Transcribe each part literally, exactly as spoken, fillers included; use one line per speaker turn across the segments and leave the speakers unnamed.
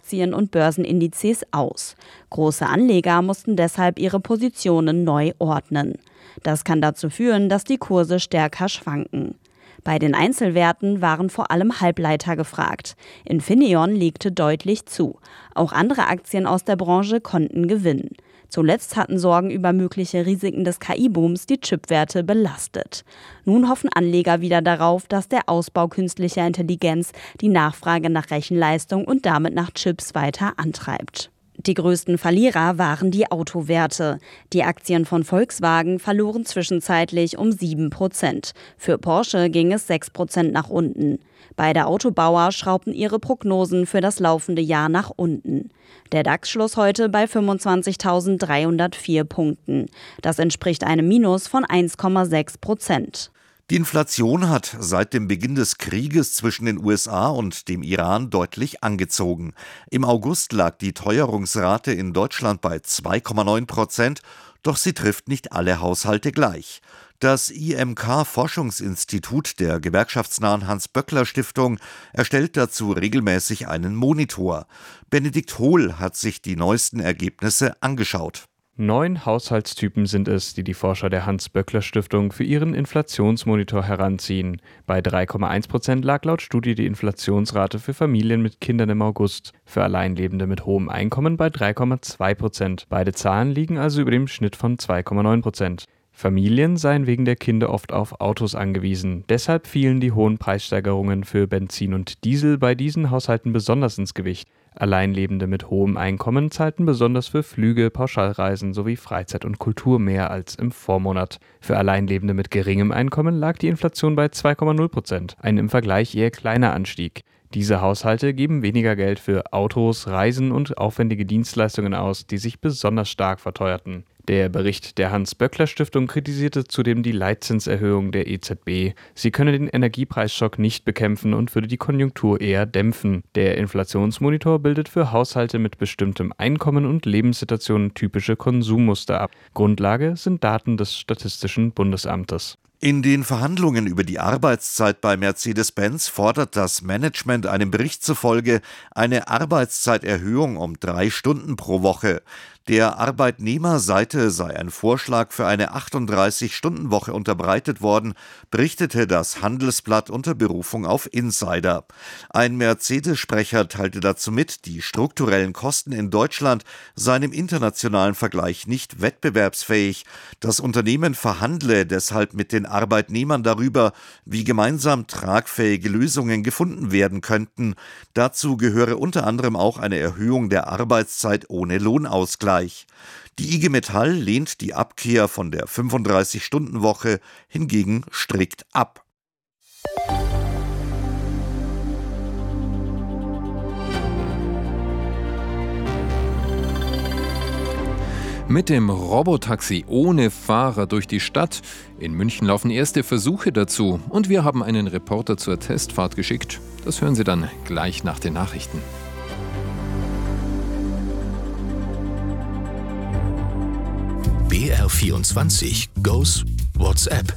Aktien und Börsenindizes aus. Große Anleger mussten deshalb ihre Positionen neu ordnen. Das kann dazu führen, dass die Kurse stärker schwanken. Bei den Einzelwerten waren vor allem Halbleiter gefragt. Infineon legte deutlich zu. Auch andere Aktien aus der Branche konnten gewinnen. Zuletzt hatten Sorgen über mögliche Risiken des K I-Booms die Chipwerte belastet. Nun hoffen Anleger wieder darauf, dass der Ausbau künstlicher Intelligenz die Nachfrage nach Rechenleistung und damit nach Chips weiter antreibt. Die größten Verlierer waren die Autowerte. Die Aktien von Volkswagen verloren zwischenzeitlich um sieben Prozent. Für Porsche ging es sechs Prozent nach unten. Beide Autobauer schraubten ihre Prognosen für das laufende Jahr nach unten. Der DAX schloss heute bei fünfundzwanzigtausenddreihundertvier Punkten. Das entspricht einem Minus von eins Komma sechs Prozent.
Die Inflation hat seit dem Beginn des Krieges zwischen den U S A und dem Iran deutlich angezogen. Im August lag die Teuerungsrate in Deutschland bei zwei Komma neun Prozent, doch sie trifft nicht alle Haushalte gleich. Das I M K-Forschungsinstitut der gewerkschaftsnahen Hans-Böckler-Stiftung erstellt dazu regelmäßig einen Monitor. Benedikt Hohl hat sich die neuesten Ergebnisse angeschaut.
Neun Haushaltstypen sind es, die die Forscher der Hans-Böckler-Stiftung für ihren Inflationsmonitor heranziehen. Bei drei Komma eins Prozent lag laut Studie die Inflationsrate für Familien mit Kindern im August, für Alleinlebende mit hohem Einkommen bei drei Komma zwei Prozent. Beide Zahlen liegen also über dem Schnitt von zwei Komma neun Prozent. Familien seien wegen der Kinder oft auf Autos angewiesen. Deshalb fielen die hohen Preissteigerungen für Benzin und Diesel bei diesen Haushalten besonders ins Gewicht. Alleinlebende mit hohem Einkommen zahlten besonders für Flüge, Pauschalreisen sowie Freizeit und Kultur mehr als im Vormonat. Für Alleinlebende mit geringem Einkommen lag die Inflation bei zwei Komma null Prozent, ein im Vergleich eher kleiner Anstieg. Diese Haushalte geben weniger Geld für Autos, Reisen und aufwendige Dienstleistungen aus, die sich besonders stark verteuerten. Der Bericht der Hans-Böckler-Stiftung kritisierte zudem die Leitzinserhöhung der E Z B. Sie könne den Energiepreisschock nicht bekämpfen und würde die Konjunktur eher dämpfen. Der Inflationsmonitor bildet für Haushalte mit bestimmtem Einkommen und Lebenssituationen typische Konsummuster ab. Grundlage sind Daten des Statistischen Bundesamtes.
In den Verhandlungen über die Arbeitszeit bei Mercedes-Benz fordert das Management einem Bericht zufolge eine Arbeitszeiterhöhung um drei Stunden pro Woche. Der Arbeitnehmerseite sei ein Vorschlag für eine achtunddreißig-Stunden-Woche unterbreitet worden, berichtete das Handelsblatt unter Berufung auf Insider. Ein Mercedes-Sprecher teilte dazu mit, die strukturellen Kosten in Deutschland seien im internationalen Vergleich nicht wettbewerbsfähig. Das Unternehmen verhandle deshalb mit den Arbeitnehmern darüber, wie gemeinsam tragfähige Lösungen gefunden werden könnten. Dazu gehöre unter anderem auch eine Erhöhung der Arbeitszeit ohne Lohnausgleich. Die I G Metall lehnt die Abkehr von der fünfunddreißig-Stunden-Woche hingegen strikt ab.
Mit dem Robotaxi ohne Fahrer durch die Stadt. In München laufen erste Versuche dazu. Und wir haben einen Reporter zur Testfahrt geschickt. Das hören Sie dann gleich nach den Nachrichten.
B R vierundzwanzig Goes WhatsApp.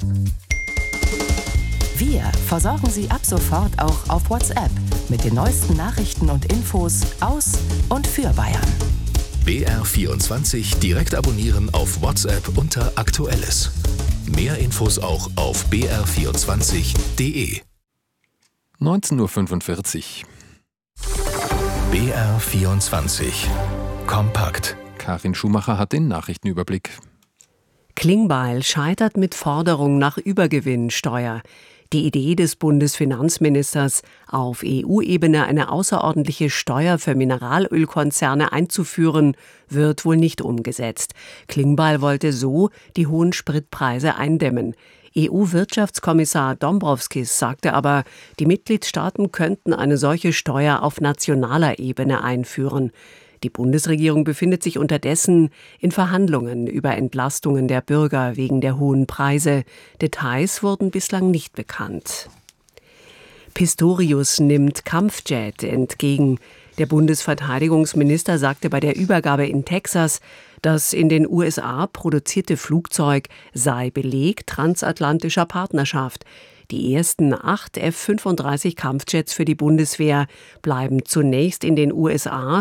Wir versorgen Sie ab sofort auch auf WhatsApp mit den neuesten Nachrichten und Infos aus und für Bayern.
B R vierundzwanzig direkt abonnieren auf WhatsApp unter Aktuelles. Mehr Infos auch auf b r vierundzwanzig punkt d e.
neunzehn Uhr fünfundvierzig.
B R vierundzwanzig kompakt.
Karin Schumacher hat den Nachrichtenüberblick.
Klingbeil scheitert mit Forderung nach Übergewinnsteuer. Die Idee des Bundesfinanzministers, auf E U-Ebene eine außerordentliche Steuer für Mineralölkonzerne einzuführen, wird wohl nicht umgesetzt. Klingbeil wollte so die hohen Spritpreise eindämmen. E U-Wirtschaftskommissar Dombrovskis sagte aber, die Mitgliedstaaten könnten eine solche Steuer auf nationaler Ebene einführen. Die Bundesregierung befindet sich unterdessen in Verhandlungen über Entlastungen der Bürger wegen der hohen Preise. Details wurden bislang nicht bekannt. Pistorius nimmt Kampfjet entgegen. Der Bundesverteidigungsminister sagte bei der Übergabe in Texas, das in den U S A produzierte Flugzeug sei Beleg transatlantischer Partnerschaft. Die ersten acht F fünfunddreißig Kampfjets für die Bundeswehr bleiben zunächst in den U S A.